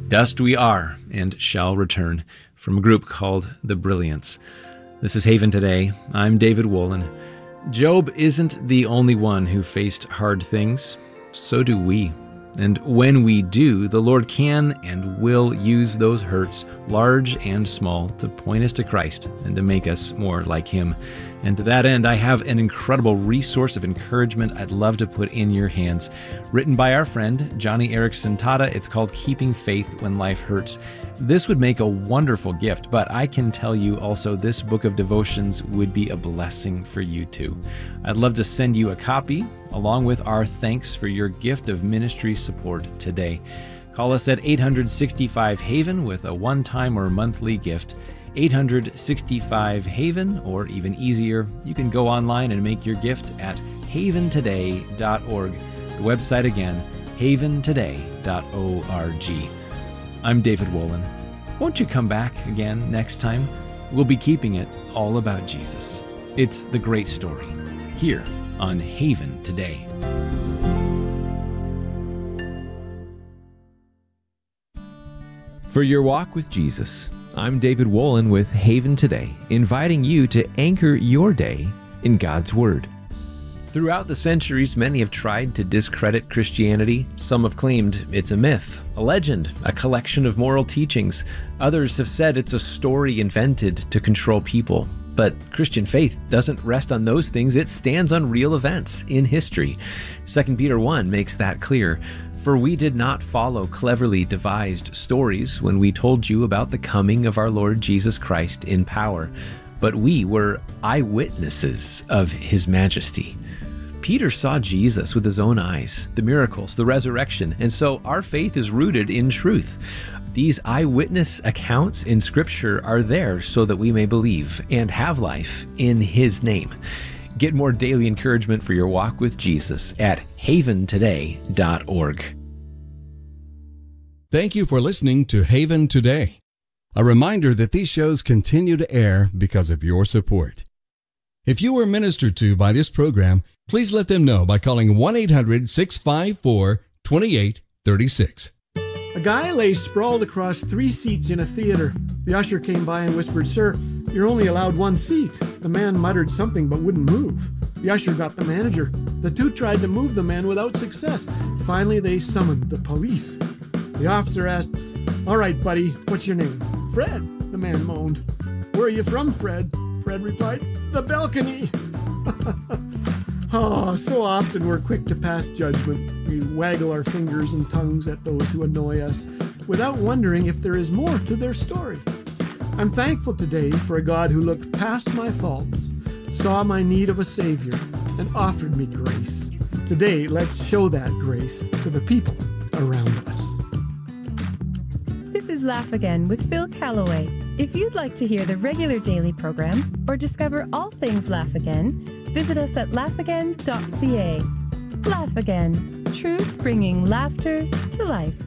Dust we are and shall return, from a group called The Brilliance. This is Haven Today. I'm David Wolin. Job isn't the only one who faced hard things. So do we. And when we do, the Lord can and will use those hurts, large and small, to point us to Christ and to make us more like Him. And to that end, I have an incredible resource of encouragement I'd love to put in your hands. Written by our friend, Johnny Erickson Tata. It's called Keeping Faith When Life Hurts. This would make a wonderful gift, but I can tell you also this book of devotions would be a blessing for you too. I'd love to send you a copy, along with our thanks for your gift of ministry support today. Call us at 865-HAVEN with a one-time or monthly gift. 865-HAVEN, or even easier, you can go online and make your gift at haventoday.org. The website again, haventoday.org. I'm David Wolin. Won't you come back again next time? We'll be keeping it all about Jesus. It's the great story, here on Haven Today. For your walk with Jesus, I'm David Wolin with Haven Today, inviting you to anchor your day in God's Word. Throughout the centuries, many have tried to discredit Christianity. Some have claimed it's a myth, a legend, a collection of moral teachings. Others have said it's a story invented to control people. But Christian faith doesn't rest on those things. It stands on real events in history. 2 Peter 1 makes that clear. For we did not follow cleverly devised stories when we told you about the coming of our Lord Jesus Christ in power, but we were eyewitnesses of His majesty. Peter saw Jesus with his own eyes, the miracles, the resurrection, and so our faith is rooted in truth. These eyewitness accounts in Scripture are there so that we may believe and have life in His name. Get more daily encouragement for your walk with Jesus at haventoday.org. Thank you for listening to Haven Today. A reminder that these shows continue to air because of your support. If you were ministered to by this program, please let them know by calling 1-800-654-2836. A guy lay sprawled across 3 seats in a theater. The usher came by and whispered, "Sir, you're only allowed 1 seat." The man muttered something but wouldn't move. The usher got the manager. The two tried to move the man without success. Finally, they summoned the police. The officer asked, "All right, buddy, what's your name?" "Fred," the man moaned. "Where are you from, Fred?" Fred replied, "The balcony." Oh, so often we're quick to pass judgment. We waggle our fingers and tongues at those who annoy us without wondering if there is more to their story. I'm thankful today for a God who looked past my faults, saw my need of a Savior, and offered me grace. Today, let's show that grace to the people around us. This is Laugh Again with Phil Callaway. If you'd like to hear the regular daily program or discover all things Laugh Again, visit us at laughagain.ca. Laugh Again, truth bringing laughter to life.